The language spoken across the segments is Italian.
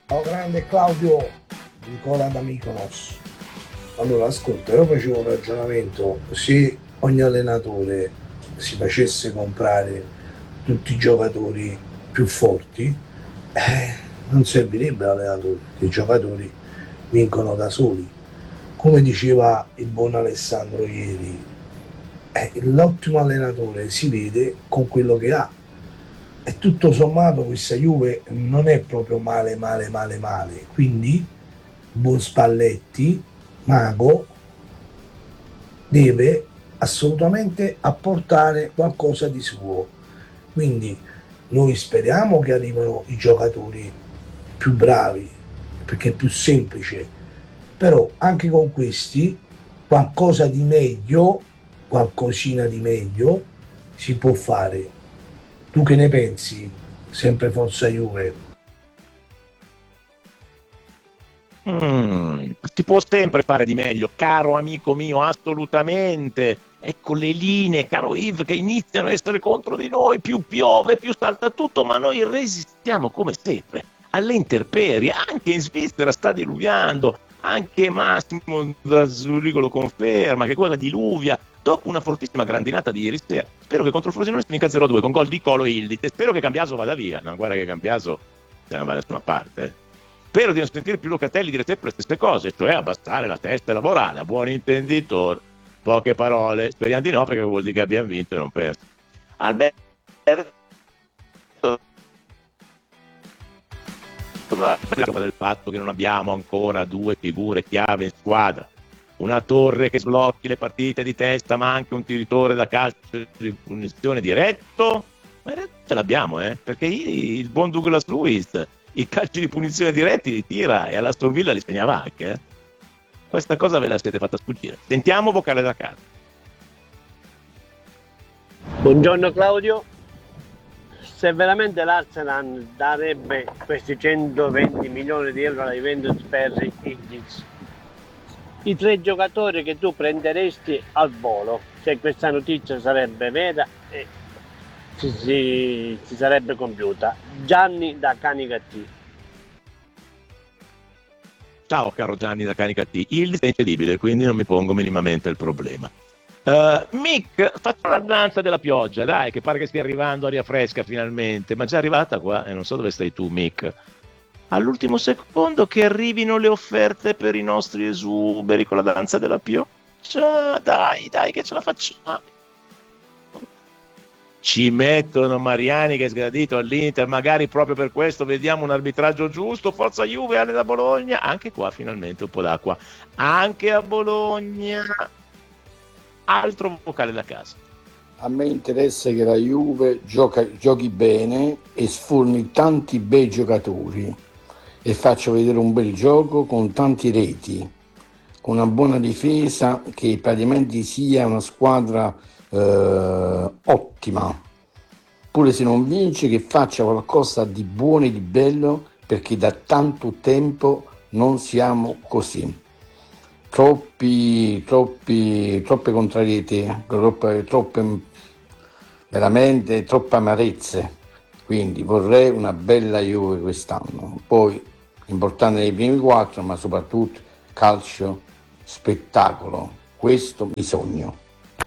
Ciao grande Claudio, Nicola da Mykonos. Allora, ascolta, io facevo un ragionamento, se ogni allenatore si facesse comprare tutti i giocatori più forti, non servirebbe l'allenatore, perché i giocatori vincono da soli. Come diceva il buon Alessandro ieri, l'ottimo allenatore si vede con quello che ha. E tutto sommato questa Juve non è proprio male, male, male, male. Quindi, buon Spalletti, mago, deve assolutamente apportare qualcosa di suo. Quindi noi speriamo che arrivino i giocatori più bravi, perché è più semplice, però anche con questi qualcosa di meglio, qualcosina di meglio si può fare. Tu che ne pensi? Sempre Forza Juve. Si può sempre fare di meglio, caro amico mio, assolutamente. Ecco le linee, caro Yves, che iniziano a essere contro di noi, più piove, più salta tutto, ma noi resistiamo come sempre alle intemperie. Anche in Svizzera sta diluviando, anche Massimo da Zurigo lo conferma, che quella diluvia. Dopo una fortissima grandinata di ieri sera, spero che contro il Frosinone si vinca 0-2 con gol di Colo Ildiz. Spero che Cambiaso vada via. No, guarda che Cambiaso se ne va da nessuna parte. Spero di non sentire più Locatelli dire sempre le stesse cose, cioè abbassare la testa e lavorare, a buon intenditore. Poche parole, speriamo di no, perché vuol dire che abbiamo vinto e non perso. Alberto del fatto che non abbiamo ancora due figure chiave in squadra, una torre che sblocchi le partite di testa, ma anche un tiritore da calcio di punizione diretto. Ma in realtà ce l'abbiamo, perché il buon Douglas Luiz i calci di punizione diretti li tira e all'Aston Villa li segnava anche. Questa cosa ve la siete fatta sfuggire. Sentiamo vocale da casa. Buongiorno Claudio. Se veramente l'Arsenal darebbe questi 120 milioni di euro alla Juventus per Ildiz, i 3 giocatori che tu prenderesti al volo, se questa notizia sarebbe vera e si sarebbe compiuta. Gianni da Canicattì. Ciao caro Gianni da Canicattì. Il è incedibile, quindi non mi pongo minimamente il problema. Mick, faccio la danza della pioggia, dai, che pare che stia arrivando aria fresca finalmente, ma già arrivata qua e non so dove stai tu, Mick. All'ultimo secondo che arrivino le offerte per i nostri esuberi con la danza della pioggia. Dai, che ce la facciamo. Ci mettono Mariani che è sgradito all'Inter, magari proprio per questo vediamo un arbitraggio giusto. Forza Juve, Ale da Bologna. Anche qua finalmente un po' d'acqua, anche a Bologna. Altro vocale da casa. A me interessa che la Juve giochi bene e sforni tanti bei giocatori e faccia vedere un bel gioco con tanti reti, con una buona difesa, che praticamente sia una squadra ottima. Pure se non vince, che faccia qualcosa di buono e di bello, perché da tanto tempo non siamo così. Troppe contrarietà, veramente troppe amarezze. Quindi vorrei una bella Juve quest'anno. Poi importante nei primi 4, ma soprattutto calcio spettacolo. Questo mi sogno.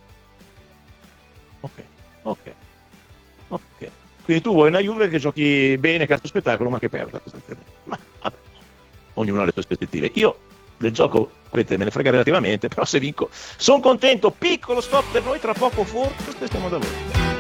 Ok. Quindi tu vuoi una Juve che giochi bene, calcio spettacolo, ma che perda. Ma vabbè, ognuno ha le sue aspettative. Io del gioco, me ne frega relativamente, però se vinco sono contento. Piccolo stop per noi, tra poco forse stiamo da voi.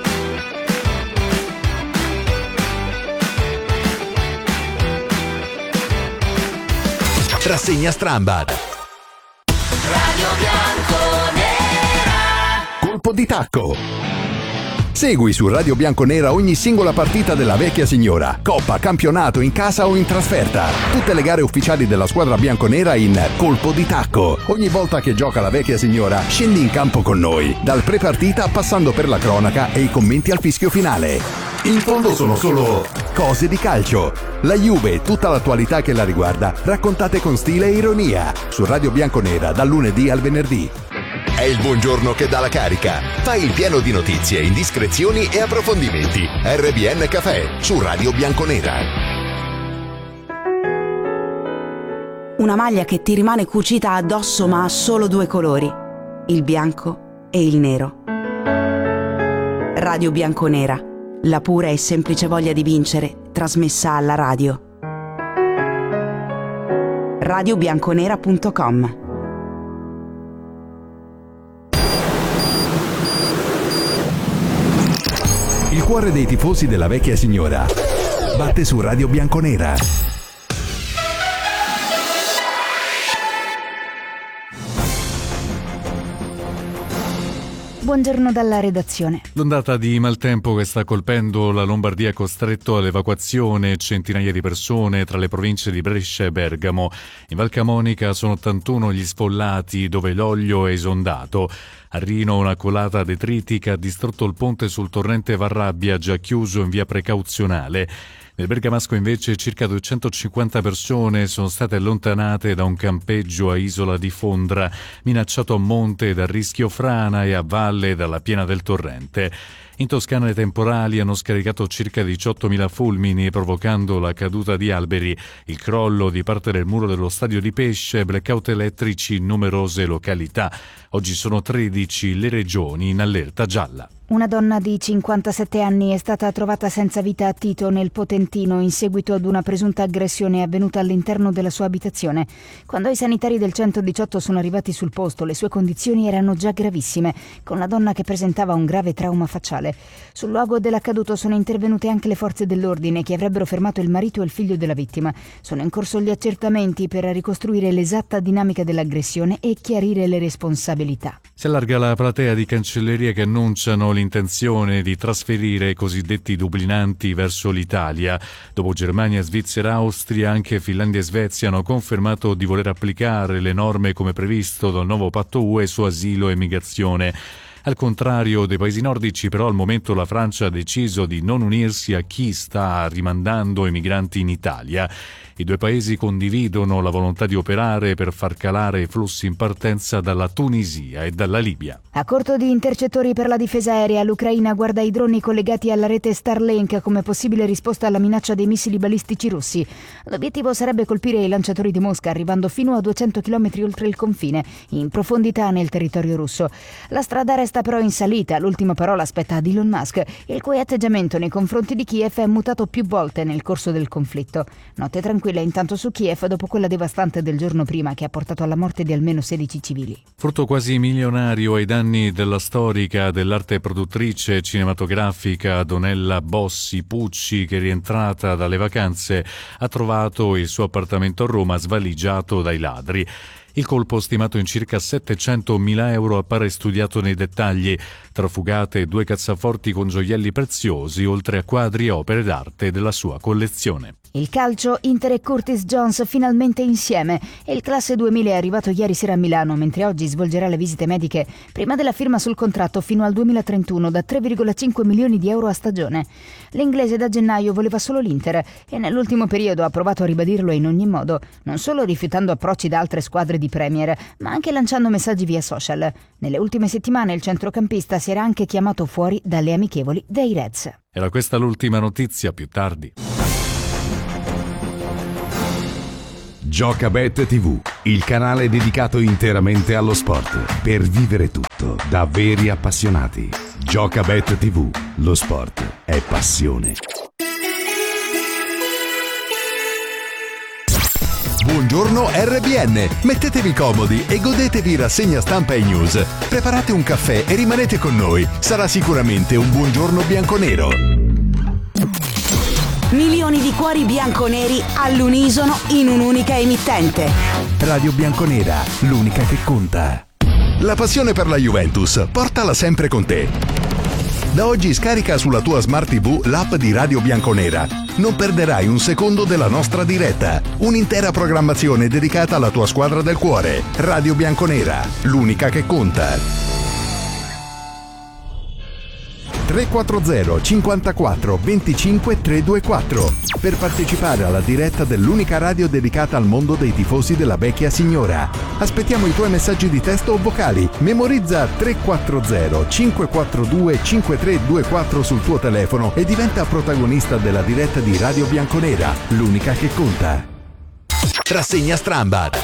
Rassegna Strambad. Radio Bianconera. Colpo di tacco. Segui su Radio Bianconera ogni singola partita della vecchia signora, coppa, campionato, in casa o in trasferta. Tutte le gare ufficiali della squadra bianconera in Colpo di Tacco. Ogni volta che gioca la vecchia signora, scendi in campo con noi, dal pre-partita passando per la cronaca e i commenti al fischio finale. In fondo sono solo cose di calcio. La Juve e tutta l'attualità che la riguarda, raccontate con stile e ironia, su Radio Bianconera dal lunedì al venerdì. È il buongiorno che dà la carica. Fai il pieno di notizie, indiscrezioni e approfondimenti. RBN Café su Radio Bianconera. Una maglia che ti rimane cucita addosso ma ha solo 2 colori, il bianco e il nero. Radio Bianconera, la pura e semplice voglia di vincere, trasmessa alla radio. radiobianconera.com. Il cuore dei tifosi della vecchia signora batte su Radio Bianconera. Buongiorno dalla redazione. L'ondata di maltempo che sta colpendo la Lombardia ha costretto all'evacuazione centinaia di persone tra le province di Brescia e Bergamo. In Val Camonica sono 81 gli sfollati dove l'olio è esondato. A Rino una colata detritica ha distrutto il ponte sul torrente Varrabbia, già chiuso in via precauzionale. Nel Bergamasco invece circa 250 persone sono state allontanate da un campeggio a Isola di Fondra, minacciato a monte dal rischio frana e a valle dalla piena del torrente. In Toscana i temporali hanno scaricato circa 18.000 fulmini, provocando la caduta di alberi, il crollo di parte del muro dello stadio di Pesce e blackout elettrici in numerose località. Oggi sono 13 le regioni in allerta gialla. Una donna di 57 anni è stata trovata senza vita a Tito, nel Potentino, in seguito ad una presunta aggressione avvenuta all'interno della sua abitazione. Quando i sanitari del 118 sono arrivati sul posto, le sue condizioni erano già gravissime, con la donna che presentava un grave trauma facciale. Sul luogo dell'accaduto sono intervenute anche le forze dell'ordine, che avrebbero fermato il marito e il figlio della vittima. Sono in corso gli accertamenti per ricostruire l'esatta dinamica dell'aggressione e chiarire le responsabilità. Si allarga la platea di cancellerie che annunciano l'intenzione di trasferire i cosiddetti dublinanti verso l'Italia. Dopo Germania, Svizzera, Austria, anche Finlandia e Svezia hanno confermato di voler applicare le norme come previsto dal nuovo patto UE su asilo e migrazione. Al contrario dei paesi nordici, però, al momento la Francia ha deciso di non unirsi a chi sta rimandando i migranti in Italia. I due paesi condividono la volontà di operare per far calare i flussi in partenza dalla Tunisia e dalla Libia. A corto di intercettori per la difesa aerea, l'Ucraina guarda i droni collegati alla rete Starlink come possibile risposta alla minaccia dei missili balistici russi. L'obiettivo sarebbe colpire i lanciatori di Mosca, arrivando fino a 200 km oltre il confine, in profondità nel territorio russo. La strada resta però in salita, l'ultima parola spetta ad Elon Musk, il cui atteggiamento nei confronti di Kiev è mutato più volte nel corso del conflitto. Notte tranquilla intanto su Kiev dopo quella devastante del giorno prima che ha portato alla morte di almeno 16 civili. Frutto quasi milionario ai danni della storica dell'arte produttrice cinematografica Donella Bossi Pucci, che rientrata dalle vacanze ha trovato il suo appartamento a Roma svaligiato dai ladri. Il colpo, stimato in circa 700.000 euro, appare studiato nei dettagli. Tra fugate e 2 cassaforti con gioielli preziosi, oltre a quadri e opere d'arte della sua collezione. Il calcio, Inter e Curtis Jones finalmente insieme. Il classe 2000 è arrivato ieri sera a Milano, mentre oggi svolgerà le visite mediche prima della firma sul contratto fino al 2031 da 3,5 milioni di euro a stagione. L'inglese da gennaio voleva solo l'Inter e nell'ultimo periodo ha provato a ribadirlo in ogni modo, non solo rifiutando approcci da altre squadre di Premier, ma anche lanciando messaggi via social. Nelle ultime settimane il centrocampista si era anche chiamato fuori dalle amichevoli dei Reds. Era questa l'ultima notizia, più tardi. Giocabet TV, il canale dedicato interamente allo sport, per vivere tutto da veri appassionati. Giocabet TV, lo sport è passione. Buongiorno RBN, mettetevi comodi e godetevi rassegna stampa e news. Preparate un caffè e rimanete con noi, sarà sicuramente un buongiorno bianconero. Milioni di cuori bianconeri all'unisono in un'unica emittente. Radio Bianconera, l'unica che conta. La passione per la Juventus, portala sempre con te. Da oggi scarica sulla tua Smart TV l'app di Radio Bianconera. Non perderai un secondo della nostra diretta. Un'intera programmazione dedicata alla tua squadra del cuore. Radio Bianconera, l'unica che conta. 340 54 25 324 per partecipare alla diretta dell'unica radio dedicata al mondo dei tifosi della vecchia signora. Aspettiamo i tuoi messaggi di testo o vocali. Memorizza 340 542 5324 sul tuo telefono e diventa protagonista della diretta di Radio Bianconera, l'unica che conta. Rassegna Strambad.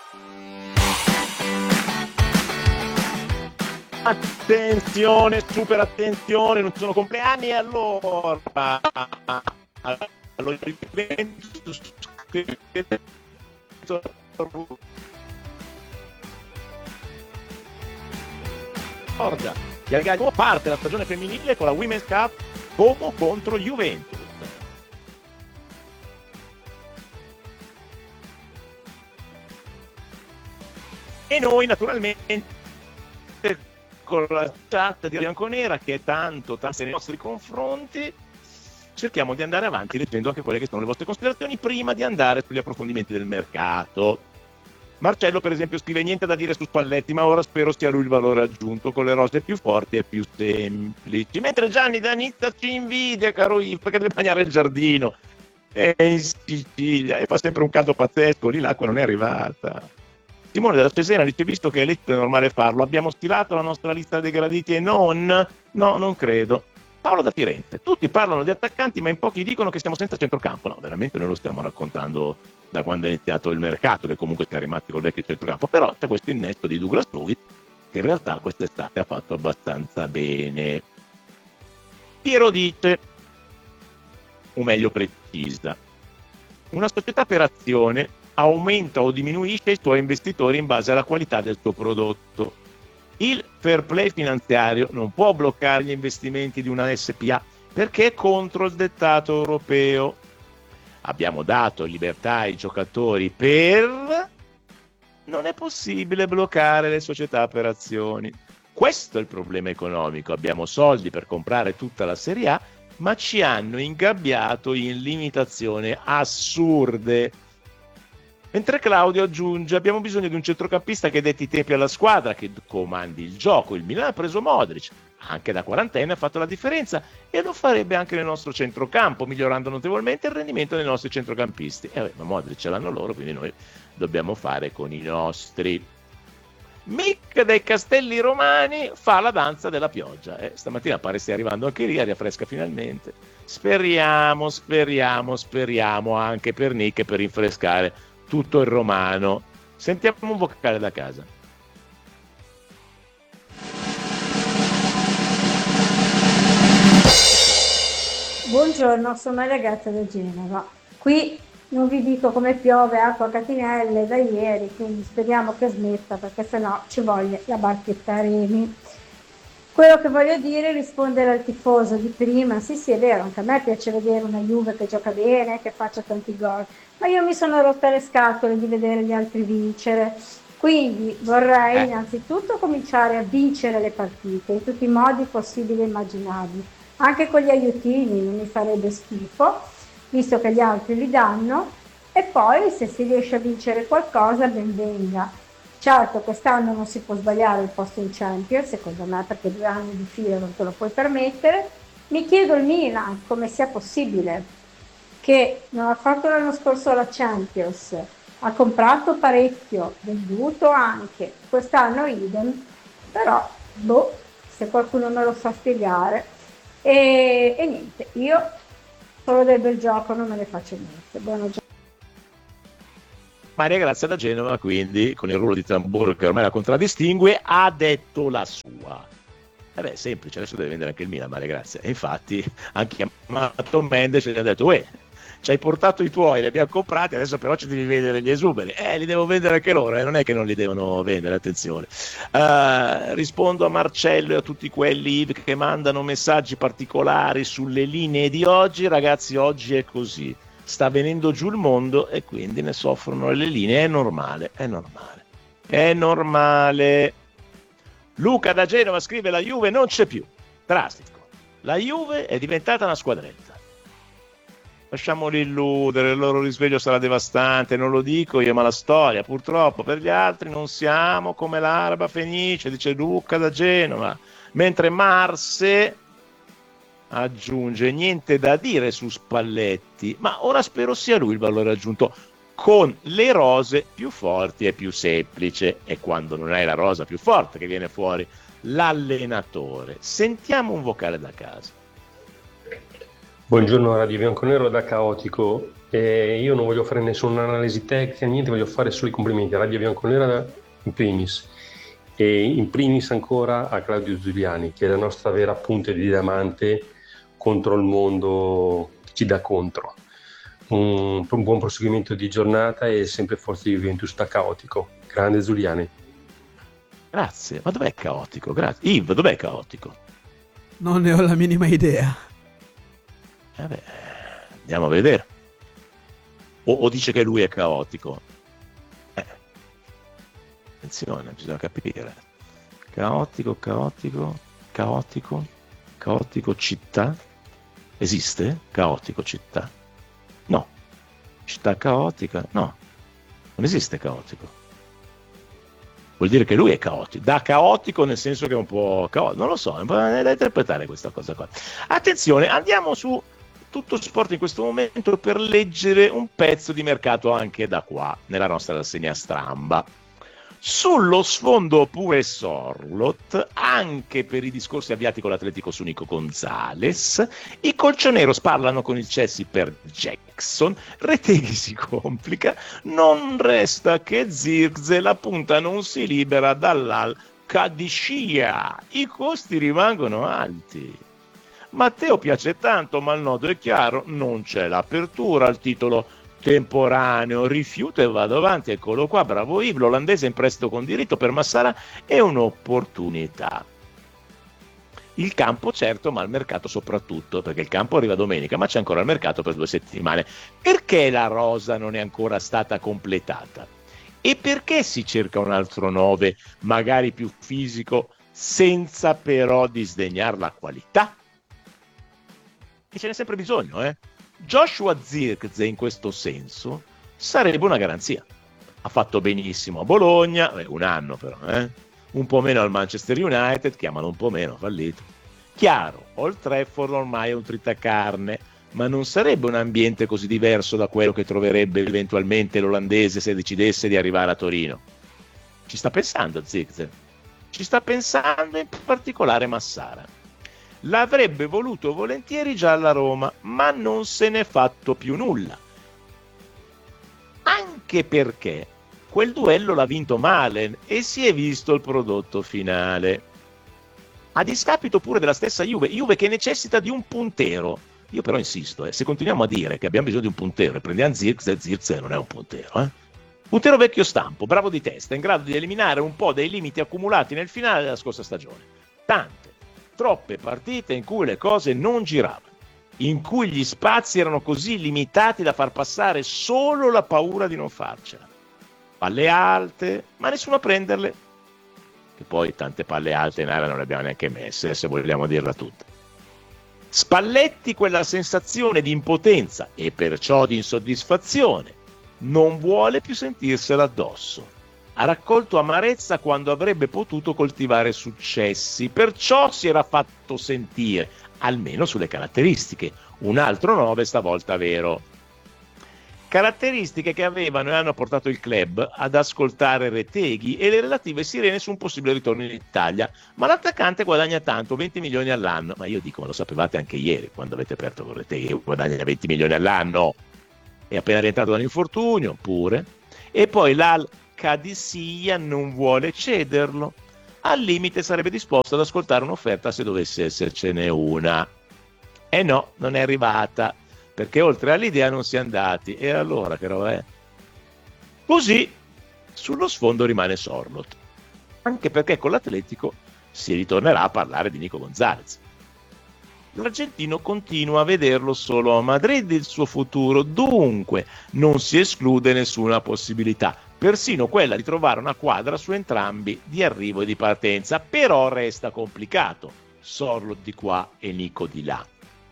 Attenzione, super attenzione, non ci sono compleanni, allora Orgia, parte la stagione femminile con la Women's Cup Como contro Juventus. E noi naturalmente con la chat di Bianconera, che è tanto nei nostri confronti, cerchiamo di andare avanti leggendo anche quelle che sono le vostre considerazioni prima di andare sugli approfondimenti del mercato. Marcello per esempio scrive: niente da dire su Spalletti, ma ora spero sia lui il valore aggiunto, con le rose più forti e più semplici. Mentre Gianni da Nizza ci invidia, caro Yves, perché deve bagnare il giardino, è in Sicilia e fa sempre un caldo pazzesco, lì l'acqua non è arrivata. Simone della Cesena dice: visto che è lecito, è normale farlo, abbiamo stilato la nostra lista dei graditi e no, non credo. Paolo da Firenze: tutti parlano di attaccanti ma in pochi dicono che siamo senza centrocampo. No, veramente noi lo stiamo raccontando da quando è iniziato il mercato, che comunque siamo rimasti col vecchio centrocampo, però c'è questo innesto di Douglas Luiz che in realtà quest'estate ha fatto abbastanza bene. Piero dice, o meglio precisa: una società per azione aumenta o diminuisce i suoi investitori in base alla qualità del suo prodotto. Il fair play finanziario non può bloccare gli investimenti di una SPA perché è contro il dettato europeo. Abbiamo dato libertà ai giocatori non è possibile bloccare le società per azioni. Questo è il problema economico. Abbiamo soldi per comprare tutta la Serie A, ma ci hanno ingabbiato in limitazioni assurde. Mentre Claudio aggiunge: abbiamo bisogno di un centrocampista che detti i tempi alla squadra, che comandi il gioco. Il Milan ha preso Modric, anche da quarantena ha fatto la differenza, e lo farebbe anche nel nostro centrocampo, migliorando notevolmente il rendimento dei nostri centrocampisti. Ma Modric ce l'hanno loro, quindi noi dobbiamo fare con i nostri. Mick dei Castelli Romani fa la danza della pioggia. Stamattina pare stia arrivando anche lì, aria fresca finalmente. Speriamo anche per Nick, per rinfrescare tutto il romano. Sentiamo un vocale da casa. Buongiorno, sono la ragazza da Genova. Qui non vi dico come piove, acqua a catinelle da ieri, quindi speriamo che smetta, perché sennò ci voglia la barchetta Remi. Quello che voglio dire è rispondere al tifoso di prima. Sì, è vero, anche a me piace vedere una Juve che gioca bene, che faccia tanti gol, ma io mi sono rotta le scatole di vedere gli altri vincere. Quindi vorrei innanzitutto cominciare a vincere le partite in tutti i modi possibili e immaginabili, anche con gli aiutini, non mi farebbe schifo, visto che gli altri li danno, e poi se si riesce a vincere qualcosa ben venga. Certo, quest'anno non si può sbagliare il posto in Champions, secondo me, perché 2 anni di fila non te lo puoi permettere. Mi chiedo il Milan come sia possibile, che non ha fatto l'anno scorso la Champions, ha comprato parecchio, venduto anche, quest'anno idem, però se qualcuno me lo sa spiegare. E niente, io solo del bel gioco non me ne faccio niente. Buona giornata. Maria Grazia da Genova, quindi, con il ruolo di tamburo che ormai la contraddistingue, ha detto la sua. Semplice, adesso deve vendere anche il Milan, Maria Grazia. E infatti ha chiamato Mendes e gli ha detto: ci hai portato i tuoi, li abbiamo comprati, adesso però ci devi vendere gli esuberi. Li devo vendere anche loro, non è che non li devono vendere, attenzione. Rispondo a Marcello e a tutti quelli che mandano messaggi particolari sulle linee di oggi. Ragazzi, oggi è così. Sta venendo giù il mondo e quindi ne soffrono le linee. È normale. Luca da Genova scrive: la Juve non c'è più. Drastico. La Juve è diventata una squadretta. Lasciamoli illudere, il loro risveglio sarà devastante, non lo dico io, ma la storia. Purtroppo per gli altri non siamo come l'Araba Fenice, dice Luca da Genova. Mentre Marse aggiunge: niente da dire su Spalletti, ma ora spero sia lui il valore aggiunto, con le rose più forti e più semplici. E quando non hai la rosa più forte che viene fuori l'allenatore. Sentiamo un vocale da casa. Buongiorno Radio Bianconero da Caotico. Io non voglio fare nessuna analisi tecnica, niente, voglio fare solo i complimenti a Radio Bianconera in primis, e in primis ancora a Claudio Giuliani, che è la nostra vera punta di diamante contro il mondo che ci dà contro. Un buon proseguimento di giornata e sempre forza di Juventus sta caotico. Grande Giuliani. Grazie. Ma dov'è caotico? Grazie. Yves, dov'è caotico? Non ne ho la minima idea. Andiamo a vedere. O dice che lui è caotico? Attenzione, bisogna capire. Caotico città. Esiste? Caotico città? No. Città caotica? No. Non esiste caotico. Vuol dire che lui è caotico. Da caotico nel senso che è un po' caotico. Non lo so, è da interpretare questa cosa qua. Attenzione, andiamo su Tutto Sport in questo momento per leggere un pezzo di mercato anche da qua, nella nostra rassegna stramba. Sullo sfondo pure Sorlot, anche per i discorsi avviati con l'Atletico su Nico Gonzalez, i colchoneros parlano con il Chelsea per Jackson, Retegui si complica, non resta che Zirkzee, la punta non si libera dall'Al Qadisiyah, i costi rimangono alti. Matteo piace tanto, ma il nodo è chiaro, non c'è l'apertura al titolo temporaneo, rifiuto e vado avanti, eccolo qua, bravo Yves, l'olandese in prestito con diritto per Massara è un'opportunità. Il campo certo, ma il mercato soprattutto, perché il campo arriva domenica, ma c'è ancora il mercato per 2 settimane. Perché la rosa non è ancora stata completata? E perché si cerca un altro 9, magari più fisico, senza però disdegnare la qualità? E ce n'è sempre bisogno, Joshua Zirkzee in questo senso sarebbe una garanzia. Ha fatto benissimo a Bologna, 1 anno però, un po' meno al Manchester United, chiamano un po' meno, fallito. Chiaro, Old Trafford ormai è un tritacarne, ma non sarebbe un ambiente così diverso da quello che troverebbe eventualmente l'olandese se decidesse di arrivare a Torino. Ci sta pensando Zirkzee, ci sta pensando in particolare Massara. L'avrebbe voluto volentieri già alla Roma, ma non se n'è fatto più nulla. Anche perché quel duello l'ha vinto Malen e si è visto il prodotto finale. A discapito pure della stessa Juve che necessita di un puntero. Io però insisto, se continuiamo a dire che abbiamo bisogno di un puntero e prendiamo Zirkzee non è un puntero, Puntero vecchio stampo, bravo di testa, in grado di eliminare un po' dei limiti accumulati nel finale della scorsa stagione. Troppe partite in cui le cose non giravano, in cui gli spazi erano così limitati da far passare solo la paura di non farcela. Palle alte, ma nessuno a prenderle. Che poi tante palle alte in area non le abbiamo neanche messe, se vogliamo dirla tutta. Spalletti quella sensazione di impotenza e perciò di insoddisfazione. Non vuole più sentirsela addosso. Ha raccolto amarezza quando avrebbe potuto coltivare successi, perciò si era fatto sentire, almeno sulle caratteristiche. Un altro 9 stavolta vero. Caratteristiche che avevano e hanno portato il club ad ascoltare Retegui e le relative sirene su un possibile ritorno in Italia. Ma l'attaccante guadagna tanto, 20 milioni all'anno. Ma io dico, ma lo sapevate anche ieri, quando avete aperto con Retegui, guadagna 20 milioni all'anno. È appena rientrato dall'infortunio, pure. E poi l'Al Qadisiyah non vuole cederlo. Al limite sarebbe disposto ad ascoltare un'offerta se dovesse essercene una. E no, non è arrivata, perché oltre all'idea non si è andati. E allora che roba è? Così sullo sfondo rimane Sorlot, anche perché con l'Atletico si ritornerà a parlare di Nico Gonzalez. L'argentino continua a vederlo solo a Madrid il suo futuro, dunque non si esclude nessuna possibilità, persino quella di trovare una quadra su entrambi di arrivo e di partenza, però resta complicato, Sorlot di qua e Nico di là.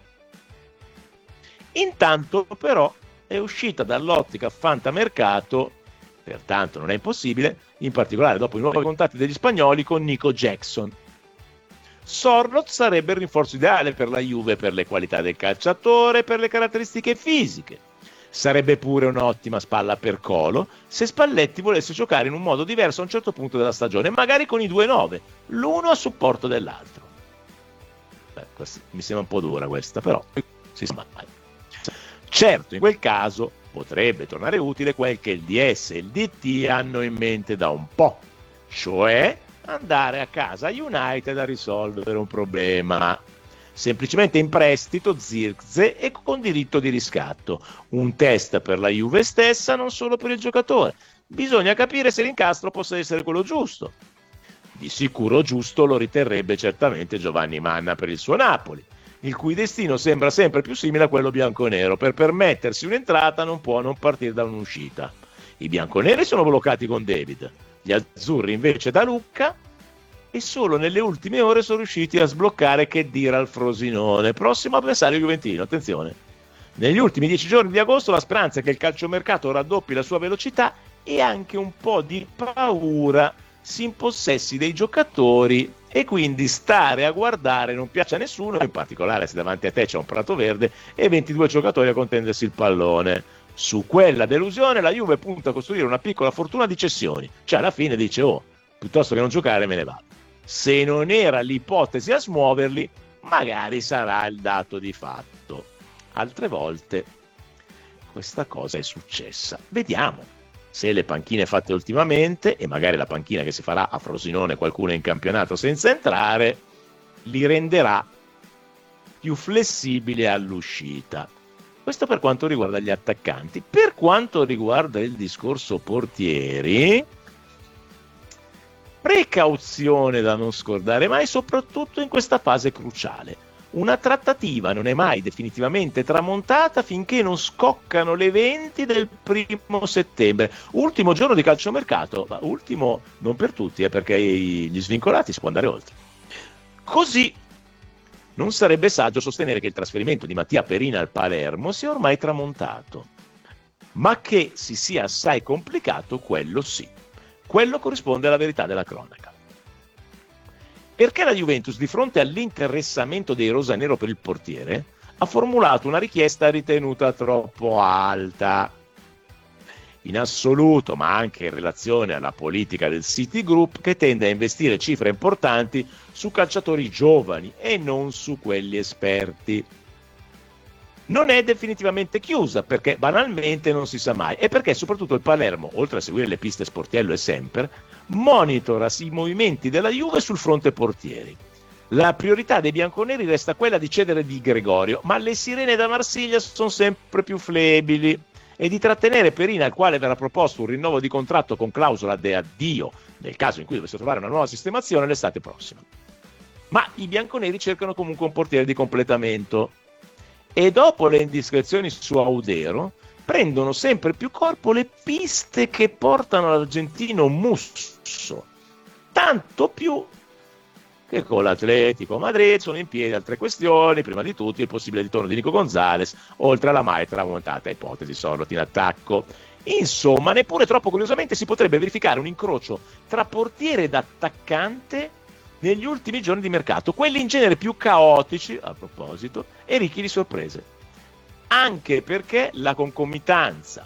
Intanto però è uscita dall'ottica fantamercato, pertanto non è impossibile, in particolare dopo i nuovi contatti degli spagnoli con Nico Jackson. Sorlot sarebbe il rinforzo ideale per la Juve per le qualità del calciatore e per le caratteristiche fisiche. Sarebbe pure un'ottima spalla per Colo se Spalletti volesse giocare in un modo diverso a un certo punto della stagione, magari con i 2-9, l'uno a supporto dell'altro. Mi sembra un po' dura questa, però si sa mai. Certo, in quel caso potrebbe tornare utile quel che il DS e il DT hanno in mente da un po', cioè andare a casa United a risolvere un problema. Semplicemente in prestito Zirkzee e con diritto di riscatto. Un test per la Juve stessa, non solo per il giocatore. Bisogna capire se l'incastro possa essere quello giusto. Di sicuro giusto lo riterrebbe certamente Giovanni Manna per il suo Napoli, il cui destino sembra sempre più simile a quello bianconero. Per permettersi un'entrata non può non partire da un'uscita. I bianconeri sono bloccati con David, gli azzurri invece da Lucca, e solo nelle ultime ore sono riusciti a sbloccare Khedira al Frosinone, prossimo avversario juventino. Attenzione, negli ultimi 10 giorni di agosto la speranza è che il calciomercato raddoppi la sua velocità e anche un po' di paura si impossessi dei giocatori, e quindi stare a guardare non piace a nessuno, in particolare se davanti a te c'è un prato verde e 22 giocatori a contendersi il pallone. Su quella delusione la Juve punta a costruire una piccola fortuna di cessioni, cioè alla fine dice: oh, piuttosto che non giocare me ne vado. Se non era l'ipotesi a smuoverli, magari sarà il dato di fatto. Altre volte questa cosa è successa. Vediamo se le panchine fatte ultimamente, e magari la panchina che si farà a Frosinone, qualcuno in campionato senza entrare, li renderà più flessibili all'uscita. Questo per quanto riguarda gli attaccanti. Per quanto riguarda il discorso portieri, precauzione da non scordare mai, soprattutto in questa fase cruciale. Una trattativa non è mai definitivamente tramontata finché non scoccano le 20 del 1 settembre, ultimo giorno di calciomercato, ma ultimo non per tutti, perché gli svincolati si può andare oltre. Così non sarebbe saggio sostenere che il trasferimento di Mattia Perin al Palermo sia ormai tramontato, ma che si sia assai complicato, quello sì. Quello corrisponde alla verità della cronaca. Perché la Juventus, di fronte all'interessamento dei rosanero per il portiere, ha formulato una richiesta ritenuta troppo alta. In assoluto, ma anche in relazione alla politica del Citigroup, che tende a investire cifre importanti su calciatori giovani e non su quelli esperti. Non è definitivamente chiusa, perché banalmente non si sa mai, e perché soprattutto il Palermo, oltre a seguire le piste Sportiello e Semper, monitora i movimenti della Juve sul fronte portieri. La priorità dei bianconeri resta quella di cedere Di Gregorio, ma le sirene da Marsiglia sono sempre più flebili, e di trattenere Perin, al quale verrà proposto un rinnovo di contratto con clausola di addio nel caso in cui dovesse trovare una nuova sistemazione l'estate prossima. Ma i bianconeri cercano comunque un portiere di completamento, e dopo le indiscrezioni su Audero prendono sempre più corpo le piste che portano all'argentino Musso, tanto più che con l'Atletico Madrid sono in piedi altre questioni, prima di tutti il possibile ritorno di Nico Gonzalez, oltre alla mai tramontata ipotesi Sorloth in attacco. Insomma, neppure troppo curiosamente si potrebbe verificare un incrocio tra portiere ed attaccante negli ultimi giorni di mercato, quelli in genere più caotici, a proposito, e ricchi di sorprese. Anche perché la concomitanza,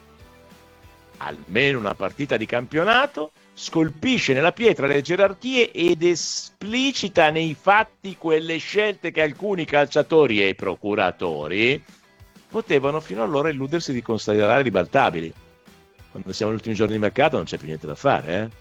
almeno una partita di campionato, scolpisce nella pietra le gerarchie ed esplicita nei fatti quelle scelte che alcuni calciatori e procuratori potevano fino allora illudersi di considerare ribaltabili. Quando siamo agli ultimi giorni di mercato non c'è più niente da fare,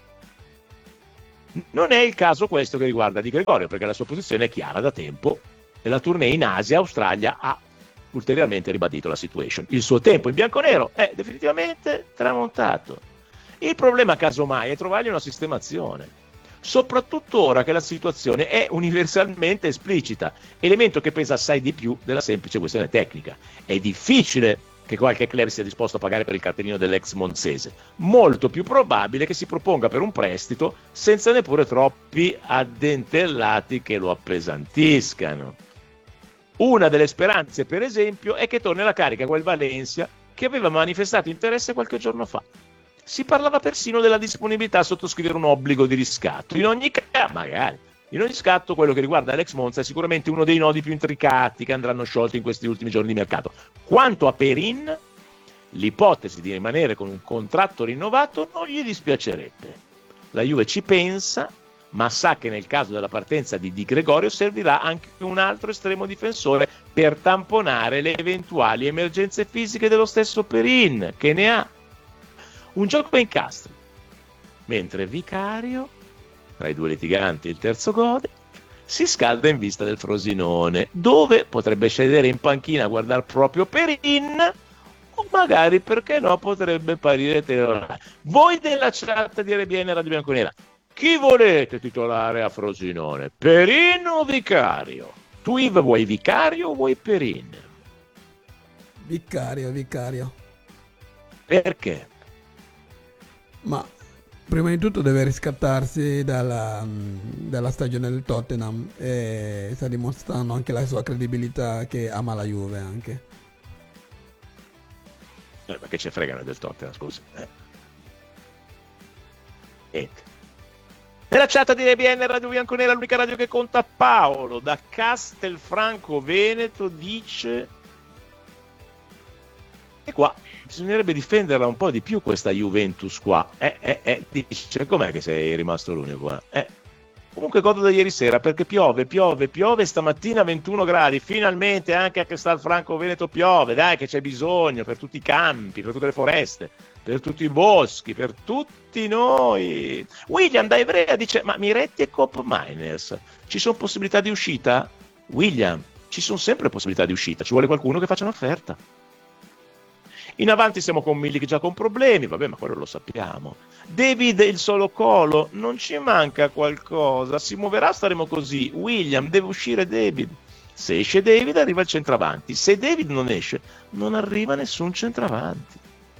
Non è il caso questo che riguarda Di Gregorio, perché la sua posizione è chiara da tempo e la tournée in Asia e Australia ha ulteriormente ribadito la situation. Il suo tempo in bianconero è definitivamente tramontato. Il problema casomai è trovargli una sistemazione, soprattutto ora che la situazione è universalmente esplicita, elemento che pesa assai di più della semplice questione tecnica. È difficile che qualche club sia disposto a pagare per il cartellino dell'ex monzese, molto più probabile che si proponga per un prestito senza neppure troppi addentellati che lo appesantiscano. Una delle speranze, per esempio, è che torni alla carica quel Valencia che aveva manifestato interesse qualche giorno fa. Si parlava persino della disponibilità a sottoscrivere un obbligo di riscatto. In ogni caso, magari. In ogni scatto, quello che riguarda Alex Monza è sicuramente uno dei nodi più intricati che andranno sciolti in questi ultimi giorni di mercato. Quanto a Perin, l'ipotesi di rimanere con un contratto rinnovato non gli dispiacerebbe. La Juve ci pensa, ma sa che nel caso della partenza di Di Gregorio servirà anche un altro estremo difensore per tamponare le eventuali emergenze fisiche dello stesso Perin, che ne ha un gioco a incastri, mentre Vicario, tra i due litiganti il terzo gode, si scalda in vista del Frosinone, dove potrebbe sedere in panchina a guardare proprio Perin, o magari, perché no, potrebbe parire titolare. Voi della chat di RBN Radio Bianconera, chi volete titolare a Frosinone? Perin o Vicario? Tu Yves vuoi Vicario o vuoi Perin? Vicario. Perché? Ma prima di tutto deve riscattarsi dalla stagione del Tottenham e sta dimostrando anche la sua credibilità, che ama la Juve anche. Ma che ce fregano del Tottenham, scusa. Niente. Nella chat di RBN Radio Bianconera, l'unica radio che conta, Paolo da Castelfranco Veneto dice: e qua bisognerebbe difenderla un po' di più questa Juventus qua. Dice, com'è che sei rimasto l'unico qua? Comunque godo da ieri sera, perché piove, stamattina 21 gradi, finalmente anche a Castelfranco Veneto piove, dai che c'è bisogno per tutti i campi, per tutte le foreste, per tutti i boschi, per tutti noi. William da Ivrea dice, ma Miretti e Coop Miners, ci sono possibilità di uscita? William, ci sono sempre possibilità di uscita, ci vuole qualcuno che faccia un'offerta. In avanti siamo con Milik già con problemi, vabbè, ma quello lo sappiamo. David il solo Colo, non ci manca qualcosa, si muoverà, staremo così. William, deve uscire David. Se esce David arriva il centravanti, se David non esce non arriva nessun centravanti.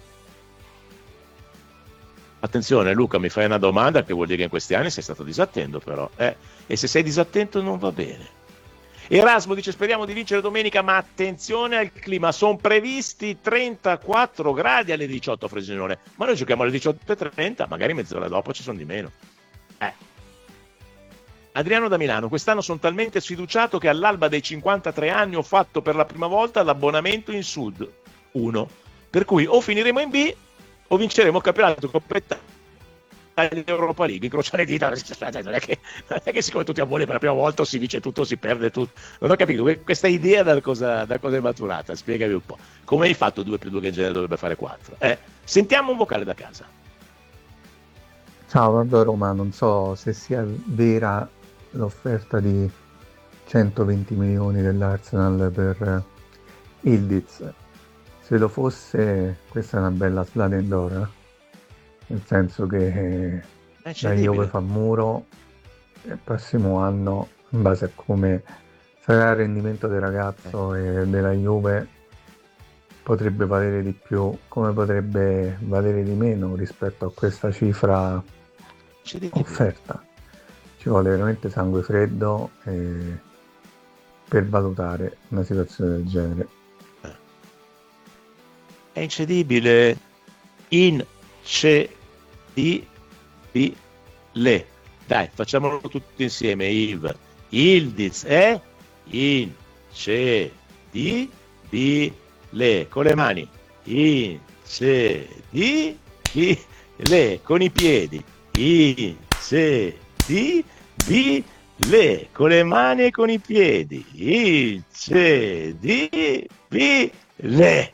Attenzione Luca, mi fai una domanda che vuol dire che in questi anni sei stato disattento però, e se sei disattento non va bene. Erasmo dice, speriamo di vincere domenica, ma attenzione al clima, sono previsti 34 gradi alle 18 a Frosinone, ma noi giochiamo alle 18:30, magari mezz'ora dopo ci sono di meno. Adriano da Milano, quest'anno sono talmente sfiduciato che all'alba dei 53 anni ho fatto per la prima volta l'abbonamento in Sud 1, per cui o finiremo in B o vinceremo il campionato Coppa Europa League, incrocia le dita, non è che siccome tutti a buoni per la prima volta o si vince tutto o si perde tutto, non ho capito questa idea da cosa è maturata, spiegami un po', come hai fatto 2+2 che in genere dovrebbe fare 4? Sentiamo un vocale da casa. Ciao, guarda Roma, non so se sia vera l'offerta di 120 milioni dell'Arsenal per Ildiz. Se lo fosse, questa è una bella Sladendora, nel senso che la Juve fa muro e il prossimo anno, in base a come sarà il rendimento del ragazzo e della Juve, potrebbe valere di più, come potrebbe valere di meno rispetto a questa cifra offerta. Ci vuole veramente sangue freddo per valutare una situazione del genere. È incedibile, dai, facciamolo tutti insieme, Yves. Ildiz è incedibile, con le mani, incedibile, con i piedi, incedibile, con le mani e con i piedi, incedibile.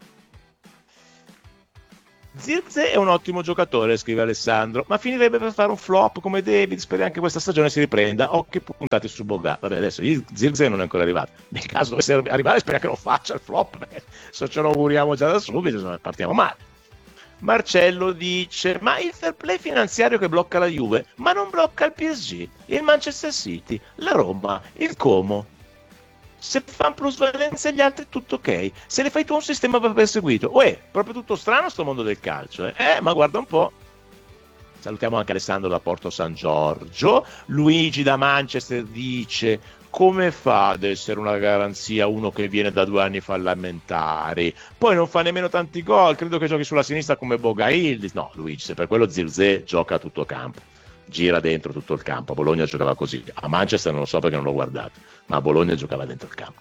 Zirkzee è un ottimo giocatore, scrive Alessandro, ma finirebbe per fare un flop come David. Speriamo che questa stagione si riprenda. Occhi puntati su Boga. Vabbè, adesso Zirkzee non è ancora arrivato. Nel caso dovesse arrivare, speriamo che lo faccia il flop, perché se ce lo auguriamo già da subito, partiamo male. Marcello dice, ma il fair play finanziario che blocca la Juve, ma non blocca il PSG, il Manchester City, la Roma, il Como. Se fanno plusvalenza gli altri tutto ok, se le fai tu un sistema va perseguito. Proprio tutto strano sto mondo del calcio, ma guarda un po'. Salutiamo anche Alessandro da Porto San Giorgio. Luigi da Manchester dice, come fa ad essere una garanzia uno che viene da 2 anni fallimentari, poi non fa nemmeno tanti gol, credo che giochi sulla sinistra come Bogaildi. No Luigi, se per quello Zirkzee gioca a tutto campo, gira dentro tutto il campo. A Bologna giocava così, a Manchester non lo so perché non l'ho guardato, ma a Bologna giocava dentro il campo.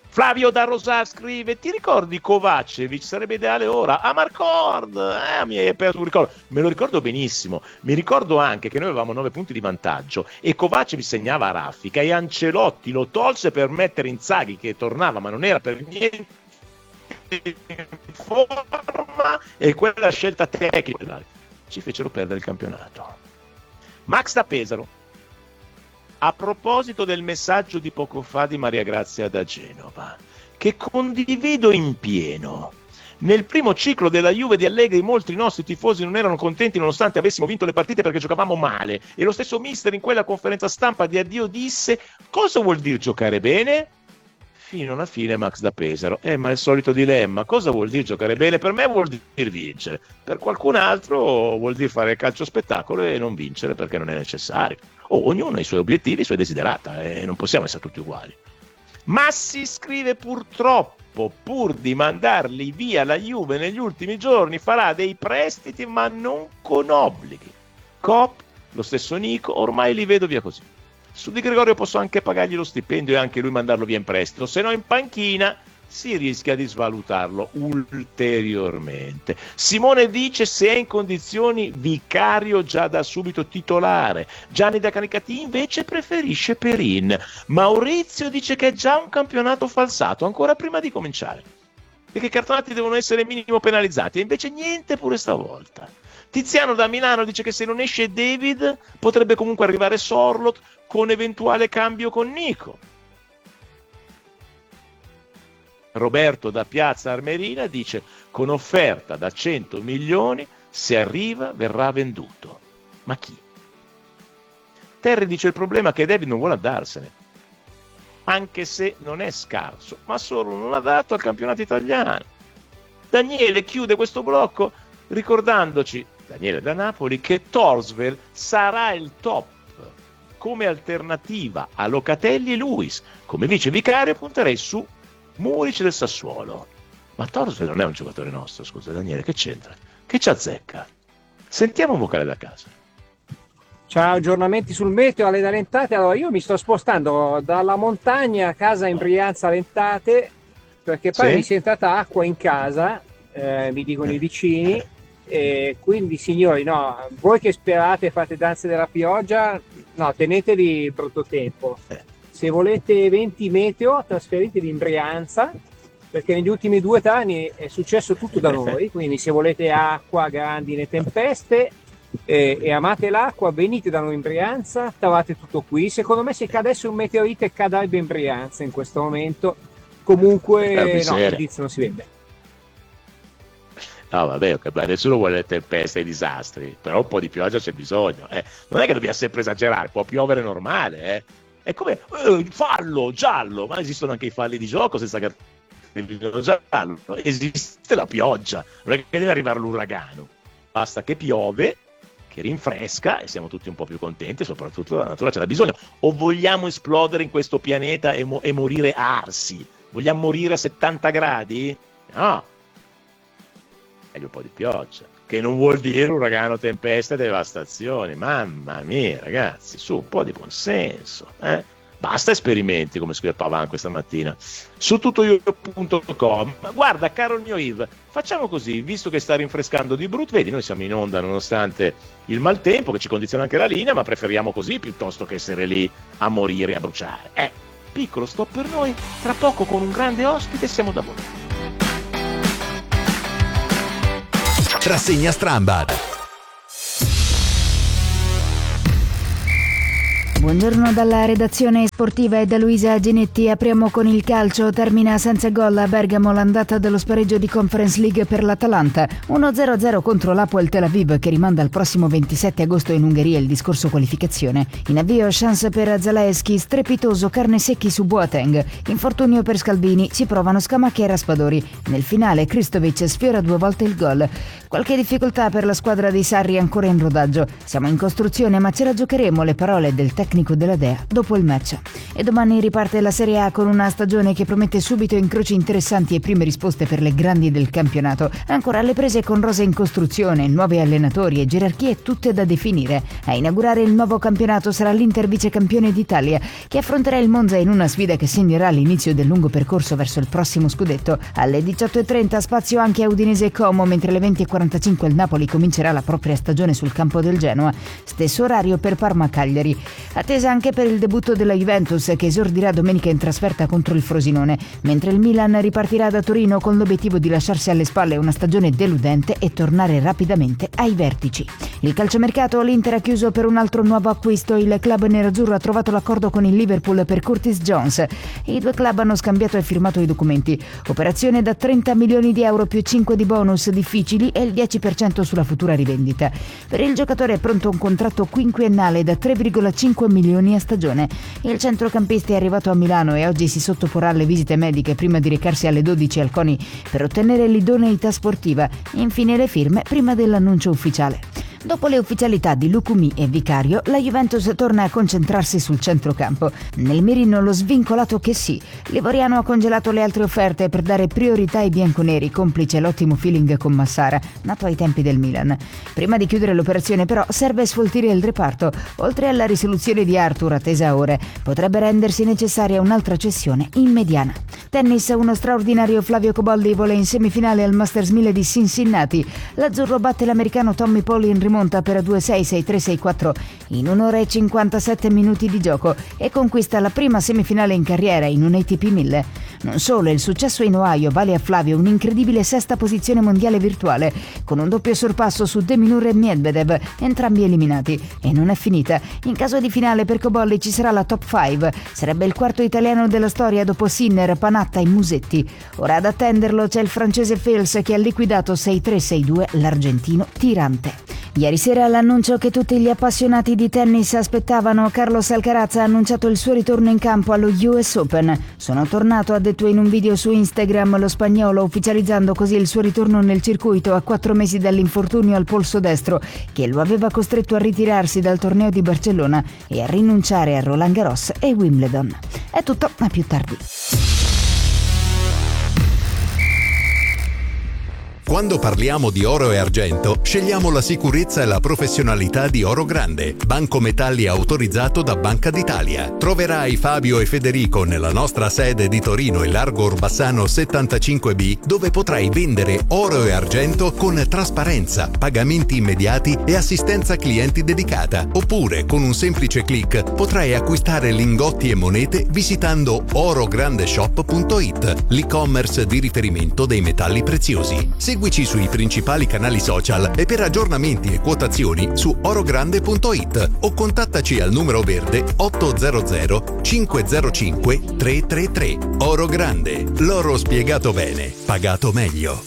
Flavio da Rosar scrive: ti ricordi Kovacevic? Sarebbe ideale ora. A Marcord, mi hai aperto un ricordo. Me lo ricordo benissimo. Mi ricordo anche che noi avevamo 9 punti di vantaggio e Kovacevic segnava a raffica e Ancelotti lo tolse per mettere Inzaghi che tornava, ma non era per niente in forma, e quella scelta tecnica ci fecero perdere il campionato. Max da Pesaro: a proposito del messaggio di poco fa di Maria Grazia da Genova, che condivido in pieno. Nel primo ciclo della Juve di Allegri molti nostri tifosi non erano contenti nonostante avessimo vinto le partite perché giocavamo male, e lo stesso mister in quella conferenza stampa di addio disse: cosa vuol dire giocare bene? Fino alla fine Max da Pesaro. Ma è il solito dilemma: cosa vuol dire giocare bene? Per me vuol dire vincere, per qualcun altro vuol dire fare calcio spettacolo e non vincere perché non è necessario. Ognuno ha i suoi obiettivi, i suoi desiderata, e non possiamo essere tutti uguali. Massi scrive: purtroppo, pur di mandarli via la Juve negli ultimi giorni, farà dei prestiti ma non con obblighi. Cop, lo stesso Nico, ormai li vedo via così. Su Di Gregorio posso anche pagargli lo stipendio e anche lui mandarlo via in prestito, se no in panchina si rischia di svalutarlo ulteriormente. Simone dice: se è in condizioni Vicario già da subito titolare. Gianni da Canicati invece preferisce Perin. Maurizio dice che è già un campionato falsato ancora prima di cominciare e che i cartonati devono essere minimo penalizzati, e invece niente pure stavolta. Tiziano da Milano dice che se non esce David potrebbe comunque arrivare Sorlot con eventuale cambio con Nico. Roberto da Piazza Armerina dice: con offerta da 100 milioni, se arriva verrà venduto. Ma chi? Terry dice: il problema è che David non vuole andarsene, anche se non è scarso, ma solo non adatto al campionato italiano. Daniele chiude questo blocco ricordandoci, Daniele da Napoli, che Torsvel sarà il top come alternativa a Locatelli e Luis. Come vice vicario punterei su Muric del Sassuolo. Ma Torsvel non è un giocatore nostro, scusa Daniele, che c'entra? Che ci azzecca? Sentiamo un vocale da casa. Ciao, aggiornamenti sul meteo alle Dalentate. Allora, io mi sto spostando dalla montagna a casa in Brianza Lentate, perché poi mi si è entrata acqua in casa, mi dicono i vicini, e quindi signori, no, voi che sperate fate danze della pioggia, no, tenetevi brutto tempo. Se volete eventi meteo, trasferitevi in Brianza, perché negli ultimi 2 anni è successo tutto da noi, quindi se volete acqua, grandine, tempeste e amate l'acqua, venite da noi in Brianza, trovate tutto qui. Secondo me se cadesse un meteorite cadrebbe in Brianza in questo momento. Comunque no, l'indizio non si vede. No, vabbè, nessuno vuole le tempeste e i disastri, però un po' di pioggia c'è bisogno. Non è che dobbiamo sempre esagerare, può piovere normale. È come il fallo giallo, ma esistono anche i falli di gioco senza cartellino giallo. Esiste la pioggia, non è che deve arrivare l'uragano, basta che piove, che rinfresca e siamo tutti un po' più contenti, soprattutto la natura ce l'ha bisogno. O vogliamo esplodere in questo pianeta e morire arsi? Vogliamo morire a 70 gradi? No, meglio un po' di pioggia, che non vuol dire uragano, tempeste e devastazioni. Mamma mia ragazzi, su un po' di buonsenso, basta esperimenti, come scrive Pavan questa mattina su tuttoio.com. Guarda, caro il mio Yves, facciamo così, visto che sta rinfrescando di brutto, vedi, noi siamo in onda nonostante il maltempo che ci condiziona anche la linea, ma preferiamo così piuttosto che essere lì a morire e a bruciare. Piccolo stop per noi, tra poco con un grande ospite siamo da voi. Rassegna Strambad. Buongiorno dalla redazione sportiva e da Luisa Ginetti. Apriamo con il calcio. Termina senza gol a Bergamo l'andata dello spareggio di Conference League per l'Atalanta. 1-0-0 contro l'Hapoel Tel Aviv, che rimanda al prossimo 27 agosto in Ungheria il discorso qualificazione. In avvio chance per Zalewski, strepitoso carne secchi su Boateng. Infortunio per Scalvini, si provano Scamacca e Raspadori. Nel finale Kristovic sfiora 2 volte il gol. Qualche difficoltà per la squadra di Sarri ancora in rodaggio. Siamo in costruzione ma ce la giocheremo, le parole del tecnico tecnico della Dea dopo il match. E domani riparte la Serie A con una stagione che promette subito incroci interessanti e prime risposte per le grandi del campionato. Ancora alle prese con rose in costruzione, nuovi allenatori e gerarchie tutte da definire. A inaugurare il nuovo campionato sarà l'Inter vicecampione d'Italia, che affronterà il Monza in una sfida che segnerà l'inizio del lungo percorso verso il prossimo scudetto. Alle 18:30 spazio anche a Udinese e Como, mentre alle 20:45 il Napoli comincerà la propria stagione sul campo del Genoa. Stesso orario per Parma-Cagliari. Attesa anche per il debutto della Juventus, che esordirà domenica in trasferta contro il Frosinone, mentre il Milan ripartirà da Torino con l'obiettivo di lasciarsi alle spalle una stagione deludente e tornare rapidamente ai vertici. Il calciomercato, l'Inter ha chiuso per un altro nuovo acquisto. Il club nerazzurro ha trovato l'accordo con il Liverpool per Curtis Jones. I due club hanno scambiato e firmato i documenti. Operazione da 30 milioni di euro più 5 di bonus difficili e il 10% sulla futura rivendita. Per il giocatore è pronto un contratto quinquennale da 3,5 milioni a stagione. Il centrocampista è arrivato a Milano e oggi si sottoporrà alle visite mediche prima di recarsi alle 12 al CONI per ottenere l'idoneità sportiva. Infine le firme prima dell'annuncio ufficiale. Dopo le ufficialità di Lucumi e Vicario, la Juventus torna a concentrarsi sul centrocampo. Nel mirino lo svincolato che sì. L'Ivoriano ha congelato le altre offerte per dare priorità ai bianconeri, complice l'ottimo feeling con Massara, nato ai tempi del Milan. Prima di chiudere l'operazione però serve sfoltire il reparto. Oltre alla risoluzione di Arthur attesa a ore, potrebbe rendersi necessaria un'altra cessione in mediana. Tennis, uno straordinario Flavio Cobolli vola in semifinale al Masters 1000 di Cincinnati. L'azzurro batte l'americano Tommy Paul in rimonta per 2-6, 6-3, 6-4 in 1 ora e 57 minuti di gioco e conquista la prima semifinale in carriera in un ATP 1000. Non solo, il successo in Ohio vale a Flavio un'incredibile sesta posizione mondiale virtuale, con un doppio sorpasso su De Minaur e Medvedev, entrambi eliminati. E non è finita. In caso di finale per Cobolli ci sarà la top 5. Sarebbe il quarto italiano della storia dopo Sinner, Panatta e Musetti. Ora ad attenderlo c'è il francese Fels, che ha liquidato 6-3, 6-2 l'argentino Tirante. Ieri sera, l'annuncio che tutti gli appassionati di tennis aspettavano, Carlos Alcaraz ha annunciato il suo ritorno in campo allo US Open. Sono tornato, ha detto in un video su Instagram lo spagnolo, ufficializzando così il suo ritorno nel circuito a 4 mesi dall'infortunio al polso destro, che lo aveva costretto a ritirarsi dal torneo di Barcellona e a rinunciare a Roland Garros e Wimbledon. È tutto, a più tardi. Quando parliamo di oro e argento, scegliamo la sicurezza e la professionalità di Oro Grande, banco metalli autorizzato da Banca d'Italia. Troverai Fabio e Federico nella nostra sede di Torino in Largo Orbassano 75B, dove potrai vendere oro e argento con trasparenza, pagamenti immediati e assistenza clienti dedicata. Oppure, con un semplice click, potrai acquistare lingotti e monete visitando orograndeshop.it, l'e-commerce di riferimento dei metalli preziosi. Seguici sui principali canali social e per aggiornamenti e quotazioni su orogrande.it o contattaci al numero verde 800 505 333. Oro Grande, l'oro spiegato bene, pagato meglio.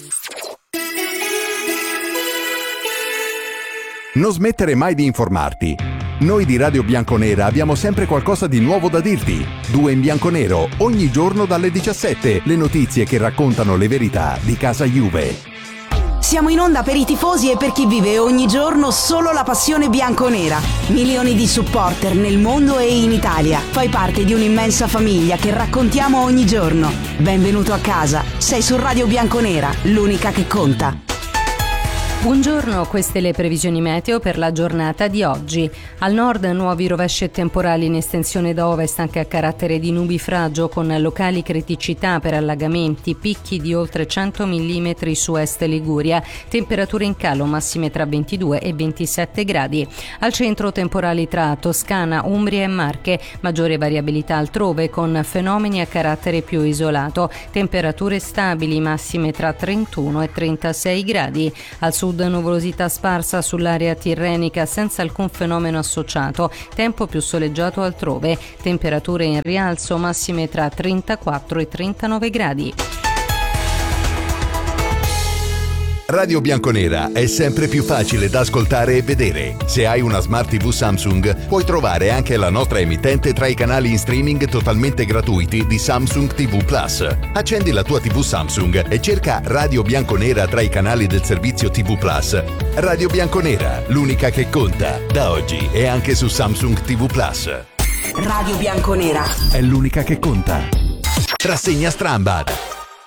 Non smettere mai di informarti. Noi di Radio Bianconera abbiamo sempre qualcosa di nuovo da dirti. 2 in bianconero, ogni giorno dalle 17, le notizie che raccontano le verità di casa Juve. Siamo in onda per i tifosi e per chi vive ogni giorno solo la passione bianconera. Milioni di supporter nel mondo e in Italia. Fai parte di un'immensa famiglia che raccontiamo ogni giorno. Benvenuto a casa. Sei su Radio Bianconera, l'unica che conta. Buongiorno, queste le previsioni meteo per la giornata di oggi. Al nord nuovi rovesci temporali in estensione da ovest anche a carattere di nubifragio con locali criticità per allagamenti, picchi di oltre 100 mm su est Liguria, temperature in calo massime tra 22 e 27 gradi. Al centro temporali tra Toscana, Umbria e Marche, maggiore variabilità altrove con fenomeni a carattere più isolato, temperature stabili massime tra 31 e 36 gradi. Al sud nuvolosità sparsa sull'area tirrenica senza alcun fenomeno associato, tempo più soleggiato altrove, temperature in rialzo massime tra 34 e 39 gradi. Radio Bianconera è sempre più facile da ascoltare e vedere. Se hai una Smart TV Samsung, puoi trovare anche la nostra emittente tra i canali in streaming totalmente gratuiti di Samsung TV Plus. Accendi la tua TV Samsung e cerca Radio Bianconera tra i canali del servizio TV Plus. Radio Bianconera, l'unica che conta. Da oggi è anche su Samsung TV Plus. Radio Bianconera È l'unica che conta. Rassegna Strambad.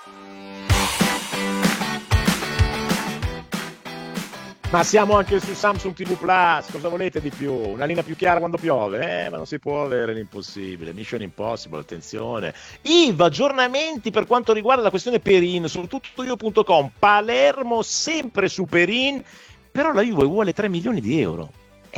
Ma siamo anche su Samsung TV Plus, cosa volete di più? Una linea più chiara quando piove? Ma non si può avere l'impossibile. Mission Impossible, attenzione. IVA, aggiornamenti per quanto riguarda la questione Perin, su tuttoio.com. Palermo sempre su Perin, però la Juve vuole 3 milioni di euro.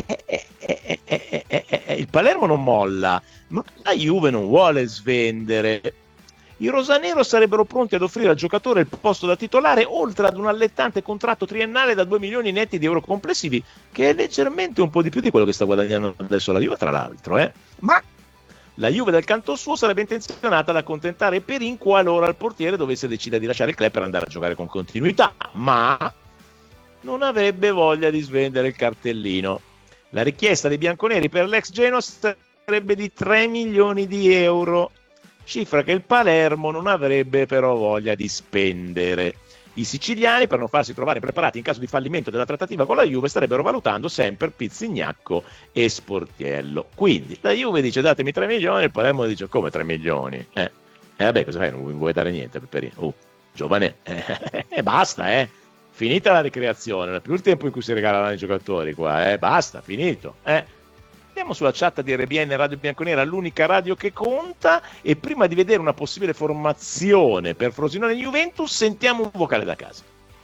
Il Palermo non molla, ma la Juve non vuole svendere. I rosanero sarebbero pronti ad offrire al giocatore il posto da titolare, oltre ad un allettante contratto triennale da 2 milioni netti di euro complessivi, che è leggermente un po' di più di quello che sta guadagnando adesso la Juve, tra l'altro. Ma la Juve dal canto suo sarebbe intenzionata ad accontentare Perin qualora il portiere dovesse decidere di lasciare il club per andare a giocare con continuità, ma non avrebbe voglia di svendere il cartellino. La richiesta dei bianconeri per l'ex Genoa sarebbe di 3 milioni di euro, cifra che il Palermo non avrebbe però voglia di spendere. I siciliani, per non farsi trovare preparati in caso di fallimento della trattativa con la Juve, starebbero valutando sempre Pizzignacco e Sportiello. Quindi la Juve dice datemi 3 milioni, il Palermo dice come 3 milioni? Vabbè, cosa fai? Non vuoi dare niente per Perin? Giovane, basta, finita la ricreazione, non è più il tempo in cui si regalano i giocatori qua, basta, finito, Andiamo sulla chat di RBN Radio Bianconera, l'unica radio che conta, e prima di vedere una possibile formazione per Frosinone e Juventus sentiamo un vocale da casa.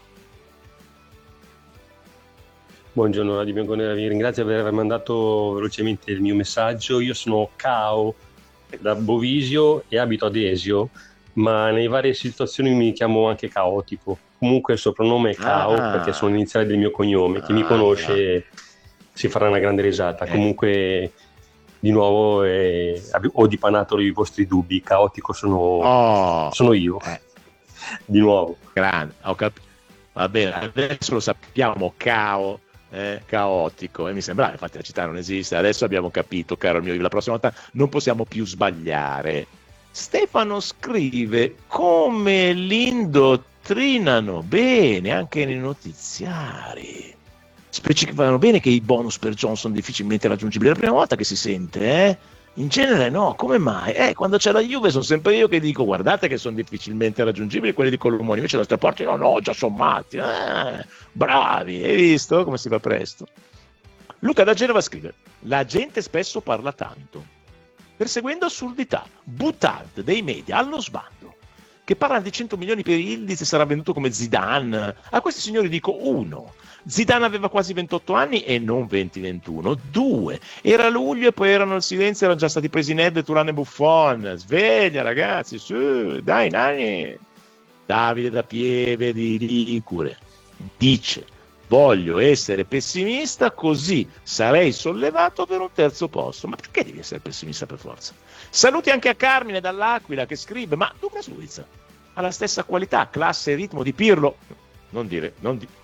Buongiorno Radio Bianconera, vi ringrazio per aver mandato velocemente il mio messaggio. Io sono Cao da Bovisio e abito ad Esio, ma nelle varie situazioni mi chiamo anche Caotico. Comunque il soprannome è Cao perché sono l'iniziale del mio cognome. Chi mi conosce si farà una grande risata. Comunque di nuovo ho dipanato i vostri dubbi. Caotico sono io di nuovo. Grande, ho capito. Va bene, adesso lo sappiamo. Caotico, e mi sembrava, infatti la città non esiste. Adesso abbiamo capito, caro il mio, la prossima volta non possiamo più sbagliare. Stefano scrive come l'indottrinano bene anche nei notiziari. Specificano bene che i bonus per Johnson difficilmente raggiungibili. È la prima volta che si sente, In genere no, come mai? Quando c'è la Juve sono sempre io che dico guardate che sono difficilmente raggiungibili quelli di Colomoni, invece da Straporti no, già sono matti, bravi, hai visto come si va presto? Luca da Genova scrive: la gente spesso parla tanto, perseguendo assurdità, buttard dei media allo sbando, che parlano di 100 milioni per Yildiz e sarà venduto come Zidane. A questi signori dico: 1. Zidane aveva quasi 28 anni e non 20-21. 2. Era luglio e poi erano il silenzio, erano già stati presi Nedved, Turan e Buffon. Sveglia ragazzi, su, dai Nani. Davide da Pieve di Ligure dice: voglio essere pessimista così sarei sollevato per un terzo posto. Ma perché devi essere pessimista per forza? Saluti anche a Carmine dall'Aquila che scrive: ma Douglas Luiz ha la stessa qualità, classe e ritmo di Pirlo. Non dire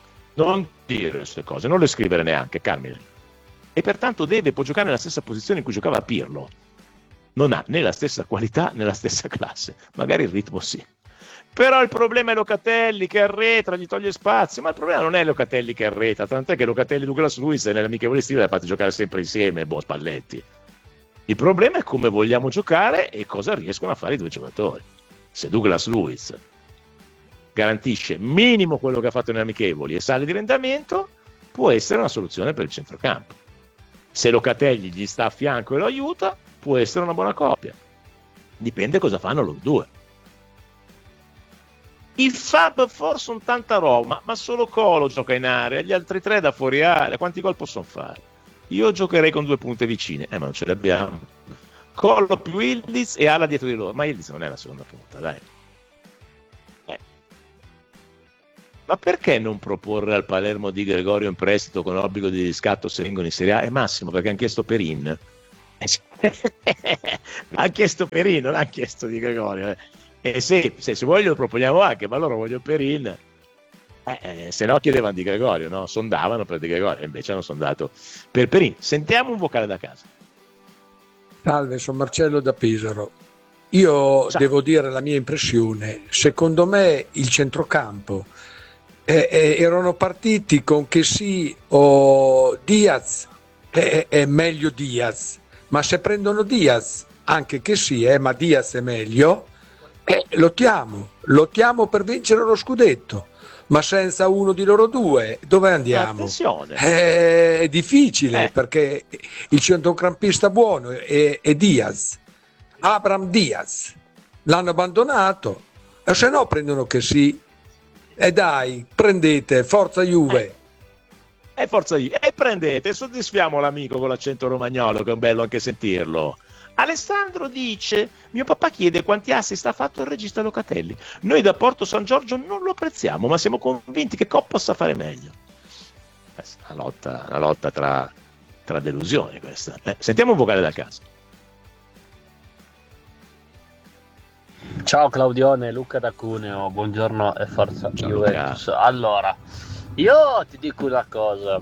queste cose, non le scrivere neanche, Carmine. E pertanto può giocare nella stessa posizione in cui giocava Pirlo. Non ha né la stessa qualità né la stessa classe, magari il ritmo sì. Però il problema è Locatelli che arretra, gli toglie spazio. Ma il problema non è Locatelli che arretra, tant'è che Locatelli e Douglas Luiz nelle amichevoli estive li ha fatti giocare sempre insieme, Spalletti. Il problema è come vogliamo giocare e cosa riescono a fare i due giocatori. Se Douglas Luiz garantisce minimo quello che ha fatto nelle amichevoli e sale di rendimento, può essere una soluzione per il centrocampo. Se Locatelli gli sta a fianco e lo aiuta, può essere una buona coppia. Dipende cosa fanno loro due. I Fab Four sono tanta roba, ma solo Colo gioca in area, gli altri tre da fuori area. Quanti gol possono fare? Io giocherei con 2 punte vicine, ma non ce le abbiamo. Colo più Yildiz e Ala dietro di loro, ma Yildiz non è la seconda punta, dai. Ma perché non proporre al Palermo di Gregorio in prestito con obbligo di riscatto se vengono in Serie A? Massimo, perché hanno chiesto Perin. Hanno chiesto Perin, non hanno chiesto di Gregorio. E se vuoi lo proponiamo anche, ma allora voglio Perin. Se no chiedevano Di Gregorio, no? Sondavano per Di Gregorio, invece hanno sondato per Perin. Sentiamo un vocale da casa. Salve, sono Marcello da Pesaro. Io devo dire la mia impressione. Secondo me il centrocampo erano partiti con che sì o Diaz è meglio Diaz, ma se prendono Diaz anche che sì, ma Diaz è meglio, lottiamo per vincere lo scudetto. Ma senza uno di loro due dove andiamo? Attenzione. È difficile perché il centrocampista buono è Diaz, Abraham Diaz, l'hanno abbandonato, e se no prendono che sì, e dai, prendete, forza Juve. Forza Juve, e prendete, soddisfiamo l'amico con l'accento romagnolo, che è bello anche sentirlo. Alessandro dice: mio papà chiede quanti assist ha fatto il regista Locatelli. Noi da Porto San Giorgio non lo apprezziamo, ma siamo convinti che Cop possa fare meglio. Una lotta tra delusioni questa. Sentiamo un vocale da casa. Ciao Claudione, Luca da Cuneo, buongiorno e forza Juventus. Allora, io ti dico una cosa.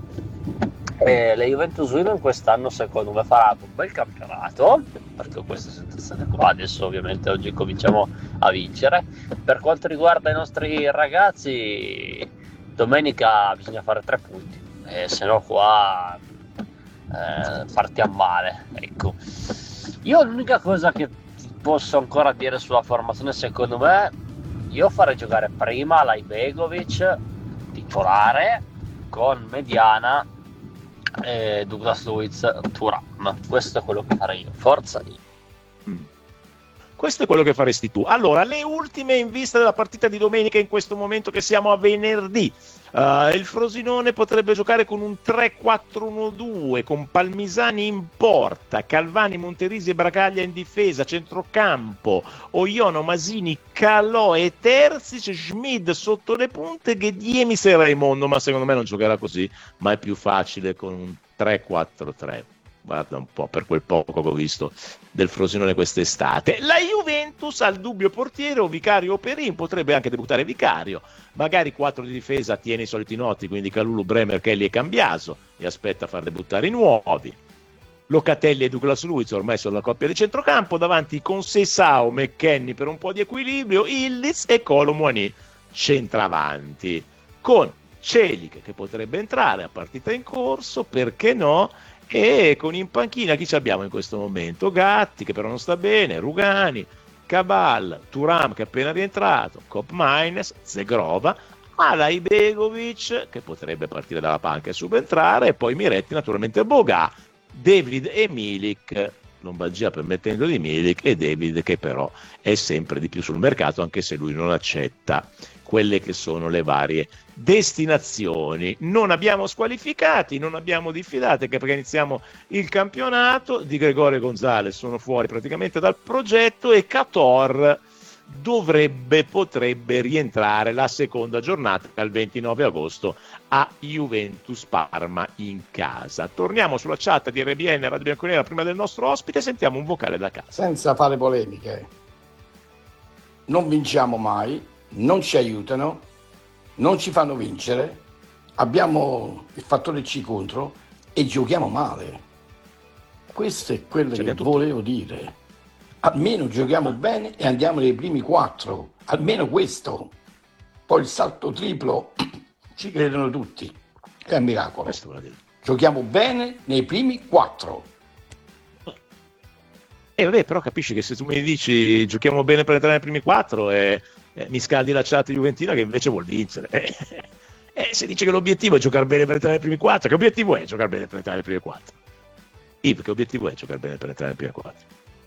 La Juventus Wigan quest'anno secondo me farà un bel campionato, perché questa situazione qua adesso ovviamente oggi cominciamo a vincere. Per quanto riguarda i nostri ragazzi, domenica bisogna fare 3 punti, se no qua partiamo male, ecco. Io l'unica cosa che posso ancora dire sulla formazione, secondo me, io farei giocare prima Laibegovic titolare con mediana Douglas Luiz, Thuram. Questo è quello che farei io. Forza io. Questo è quello che faresti tu. Allora, le ultime in vista della partita di domenica, in questo momento che siamo a venerdì. Il Frosinone potrebbe giocare con un 3-4-1-2 con Palmisani in porta, Calvani, Monterisi e Bragaglia in difesa, centrocampo Oiono, Masini, Calò e Terzic, Schmid sotto le punte, Ghediemis e Raimondo, ma secondo me non giocherà così, ma è più facile con un 3-4-3. Guarda un po', per quel poco che ho visto del Frosinone quest'estate. La Juventus ha il dubbio portiere, o Vicario o Perin, potrebbe anche debuttare Vicario, magari 4 di difesa, tiene i soliti noti, quindi Calulu, Bremer, Kelly e Cambiaso, e aspetta a far debuttare i nuovi. Locatelli e Douglas Luiz ormai sono la coppia di centrocampo, davanti con Sessao, McKennie per un po' di equilibrio, Ildiz e Kolo Muani centravanti, con Celik che potrebbe entrare a partita in corso, perché no? E con in panchina chi ci abbiamo in questo momento? Gatti che però non sta bene, Rugani, Cabal, Thuram che è appena rientrato, Kop Maines, Zegrova, Alaibegovic che potrebbe partire dalla panca e subentrare, e poi Miretti, naturalmente Boga, David e Milik, Lombardia permettendo di Milik, e David che però è sempre di più sul mercato, anche se lui non accetta quelle che sono le varie destinazioni. Non abbiamo squalificati, non abbiamo diffidati, perché iniziamo il campionato. Di Gregorio e Gonzalez sono fuori praticamente dal progetto, e Cator potrebbe rientrare la seconda giornata il 29 agosto a Juventus Parma in casa. Torniamo sulla chat di RBN Radio Bianconera prima del nostro ospite, sentiamo un vocale da casa. Senza fare polemiche, non vinciamo mai, non ci aiutano, non ci fanno vincere, abbiamo il fattore C contro e giochiamo male. Questo è quello che volevo dire. Almeno giochiamo bene e andiamo nei primi 4, almeno questo. Poi il salto triplo ci credono tutti, è un miracolo. Giochiamo bene nei primi 4. Vabbè, però capisci che se tu mi dici giochiamo bene per entrare nei primi 4 e mi scaldi la chat juventina, che invece vuol vincere. Se dice che l'obiettivo è giocare bene per entrare nei primi 4, che obiettivo è giocare bene per entrare nei primi 4? Yves, che obiettivo è giocare bene per entrare nei primi 4?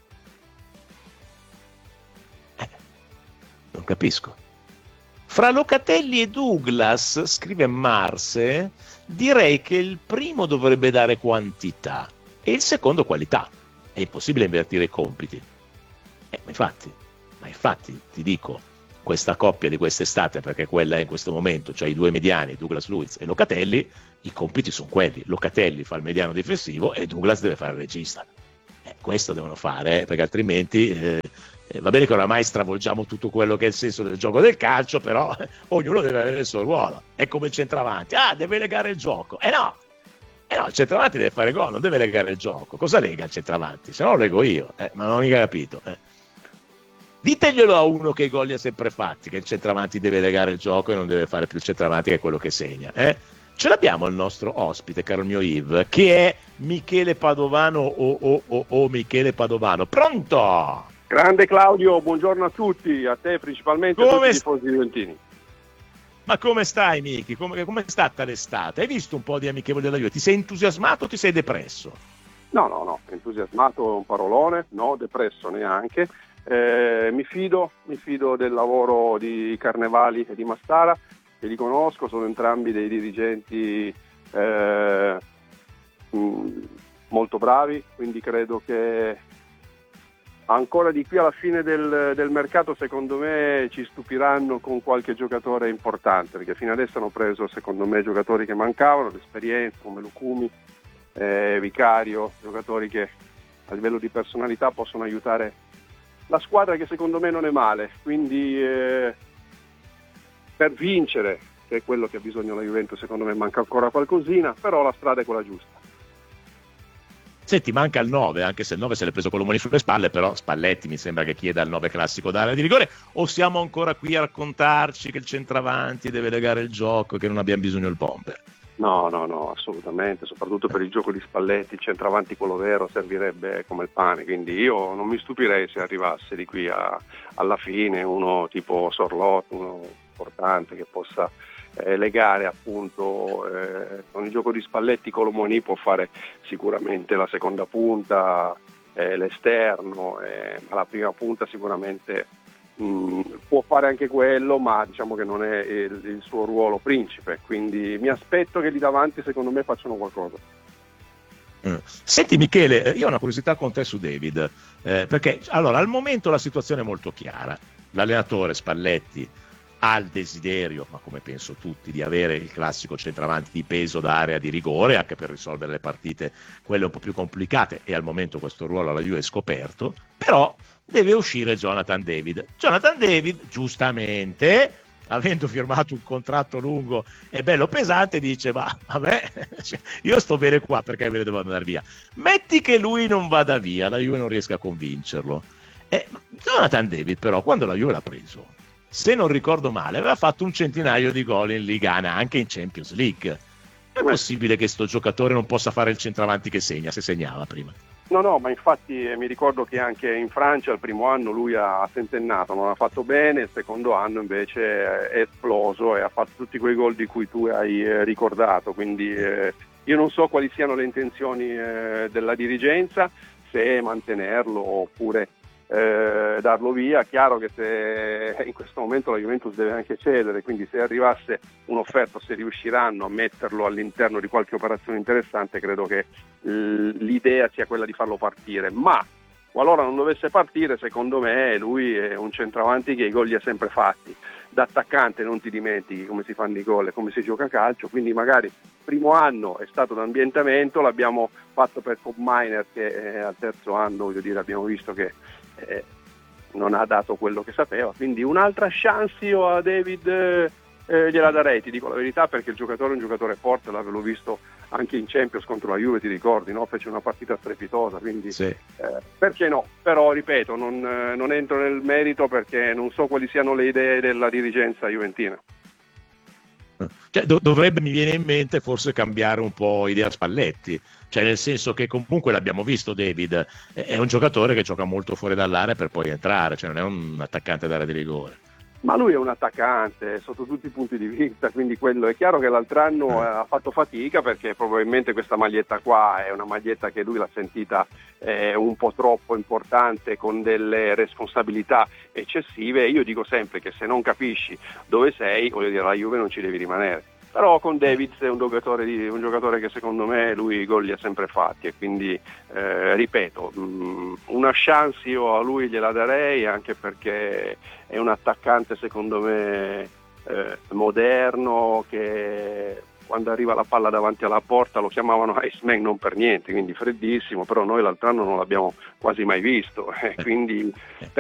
Non capisco. Fra Locatelli e Douglas, scrive Marse, direi che il primo dovrebbe dare quantità e il secondo qualità. È impossibile invertire i compiti. Ma infatti ti dico, questa coppia di quest'estate, perché quella è in questo momento, cioè i due mediani, Douglas Luiz e Locatelli, i compiti sono quelli. Locatelli fa il mediano difensivo e Douglas deve fare il regista. Questo devono fare, perché altrimenti Va bene che oramai stravolgiamo tutto quello che è il senso del gioco del calcio, però ognuno deve avere il suo ruolo. È come il centravanti, deve legare il gioco. No, il centravanti deve fare gol, non deve legare il gioco. Cosa lega il centravanti? Se no lo leggo io, ma non ho mica capito. Diteglielo a uno che i gol li ha sempre fatti, che il centravanti deve legare il gioco e non deve fare più il centravanti che è quello che segna. Ce l'abbiamo il nostro ospite, caro mio Yves, che è Michele Padovano o Michele Padovano. Pronto? Grande Claudio, buongiorno a tutti, a te principalmente, a tutti i tifosi juventini. Ma come stai, Miki? Come è stata l'estate? Hai visto un po' di amichevoli della Juve? Ti sei entusiasmato o ti sei depresso? No, entusiasmato è un parolone, no, depresso neanche. Mi fido del lavoro di Carnevali e di Mastara, che li conosco, sono entrambi dei dirigenti molto bravi, quindi credo che ancora di qui alla fine del mercato secondo me ci stupiranno con qualche giocatore importante, perché fino adesso hanno preso secondo me giocatori che mancavano, l'esperienza come Lucumi, Vicario, giocatori che a livello di personalità possono aiutare la squadra, che secondo me non è male, quindi per vincere, che è quello che ha bisogno la Juventus, secondo me manca ancora qualcosina, però la strada è quella giusta. Senti, manca il 9, anche se il 9 se l'è preso con l'omoni sulle spalle, però Spalletti mi sembra che chieda il 9 classico d'area di rigore, o siamo ancora qui a raccontarci che il centravanti deve legare il gioco e che non abbiamo bisogno del bomber? No, assolutamente, soprattutto per il gioco di Spalletti, il centravanti quello vero servirebbe come il pane, quindi io non mi stupirei se arrivasse di qui alla fine uno tipo Sorlot, uno importante che possa legare appunto con il gioco di Spalletti. Colomoni può fare sicuramente la seconda punta, l'esterno, ma la prima punta sicuramente può fare anche quello, ma diciamo che non è il suo ruolo principe, quindi mi aspetto che lì davanti secondo me facciano qualcosa. Senti Michele, io ho una curiosità con te su David, perché allora al momento la situazione è molto chiara, l'allenatore Spalletti ha il desiderio, ma come penso tutti, di avere il classico centravanti di peso da area di rigore, anche per risolvere le partite quelle un po' più complicate, e al momento questo ruolo alla Juve è scoperto, però deve uscire Jonathan David. Jonathan David, giustamente, avendo firmato un contratto lungo e bello pesante, dice: ma vabbè, io sto bene qua, perché me ne devo andare via? Metti che lui non vada via, la Juve non riesca a convincerlo. Jonathan David però, quando la Juve l'ha preso, se non ricordo male, aveva fatto un centinaio di gol in Ligana, anche in Champions League. È possibile che sto giocatore non possa fare il centravanti che segna, se segnava prima? No, ma infatti mi ricordo che anche in Francia il primo anno lui ha tentennato, non ha fatto bene, il secondo anno invece è esploso e ha fatto tutti quei gol di cui tu hai ricordato, quindi io non so quali siano le intenzioni della dirigenza, se mantenerlo oppure darlo via. Chiaro che se in questo momento la Juventus deve anche cedere, quindi se arrivasse un'offerta, se riusciranno a metterlo all'interno di qualche operazione interessante, credo che l'idea sia quella di farlo partire, ma qualora non dovesse partire, secondo me lui è un centravanti che i gol li ha sempre fatti, da attaccante non ti dimentichi come si fanno i gol e come si gioca a calcio, quindi magari primo anno è stato d'ambientamento, l'abbiamo fatto per Cobb Miner, che al terzo anno, voglio dire, abbiamo visto che non ha dato quello che sapeva, quindi un'altra chance io a David gliela darei, ti dico la verità, perché il giocatore è un giocatore forte, l'avevo visto anche in Champions contro la Juve, ti ricordi, no? Fece una partita strepitosa, quindi sì. Perché no? Però ripeto, non entro nel merito perché non so quali siano le idee della dirigenza juventina. Cioè, dovrebbe, mi viene in mente, forse cambiare un po' idea Spalletti, cioè nel senso che comunque l'abbiamo visto, David è un giocatore che gioca molto fuori dall'area per poi entrare, cioè non è un attaccante d'area di rigore. Ma lui è un attaccante sotto tutti i punti di vista, quindi quello è chiaro che l'altro anno ha fatto fatica, perché probabilmente questa maglietta qua è una maglietta che lui l'ha sentita un po' troppo importante, con delle responsabilità eccessive. Io dico sempre che se non capisci dove sei, voglio dire, la Juve non ci devi rimanere. Però con Davids è un giocatore che secondo me lui i gol li ha sempre fatti, e quindi ripeto, una chance io a lui gliela darei, anche perché è un attaccante secondo me moderno, che quando arriva la palla davanti alla porta lo chiamavano Iceman non per niente, quindi freddissimo, però noi l'altro anno non l'abbiamo quasi mai visto, quindi